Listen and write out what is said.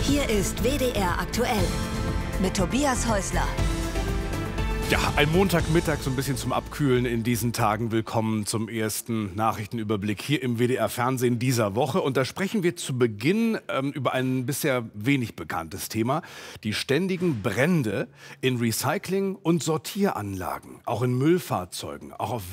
Hier ist WDR aktuell mit Tobias Häusler. Ja, ein Montagmittag, so ein bisschen zum Abkühlen in diesen Tagen. Willkommen zum ersten Nachrichtenüberblick hier im WDR-Fernsehen dieser Woche. Und da sprechen wir zu Beginn über ein bisher wenig bekanntes Thema. Die ständigen Brände in Recycling- und Sortieranlagen, auch in Müllfahrzeugen, auch auf